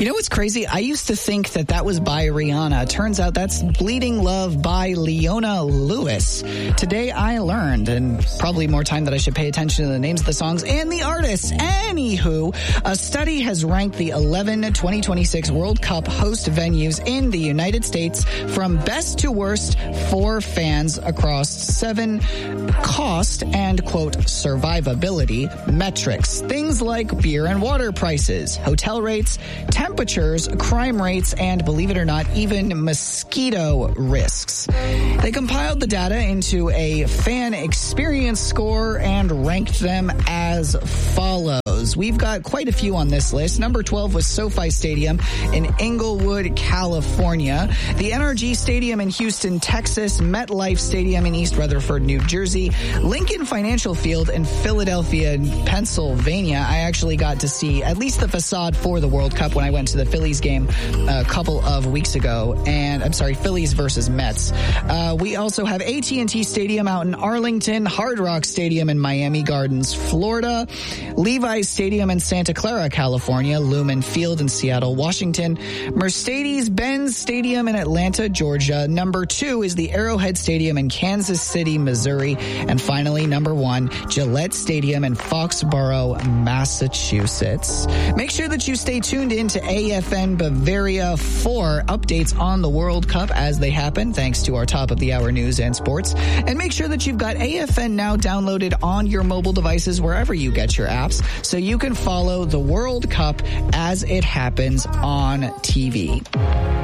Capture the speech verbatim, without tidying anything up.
You know what's crazy? I used to think that that was by Rihanna. Turns out that's Bleeding Love by Leona Lewis. Today I learned, and probably more time that I should pay attention to the names of the songs and the artists. Anywho, a study has ranked the eleven twenty twenty-six World Cup host venues in the United States from best to worst for fans across seven cost and, quote, survivability metrics. Things like beer and water prices, hotel rates, temperatures, crime rates, and, believe it or not, even mosquito risks. They compiled the data into a fan experience score and ranked them as follows. We've got quite a few on this list. Number twelve was SoFi Stadium in Inglewood, California. The N R G Stadium in Houston, Texas. MetLife Stadium in East Rutherford, New Jersey. Lincoln Financial Field in Philadelphia, Pennsylvania. I actually got to see at least the facade for the World Cup when I went to the Phillies game a couple of weeks ago. And I'm sorry, Phillies versus Mets. Uh, we also have A T and T Stadium out in Arlington, Hard Rock Stadium in Miami Gardens, Florida, Levi's Stadium in Santa Clara, California, Lumen Field in Seattle, Washington, Mercedes-Benz Stadium in Atlanta, Georgia. Number two is the Arrowhead Stadium in Kansas City, Missouri. And finally, number one, Gillette Stadium in Foxborough, Massachusetts. Make sure that you stay tuned in to A F N Bavaria for updates on the World Cup as they happen, thanks to our top of the hour news and sports. And make sure that you've got A F N Now downloaded on your mobile devices wherever you get your apps so you can follow the World Cup as it happens on T V.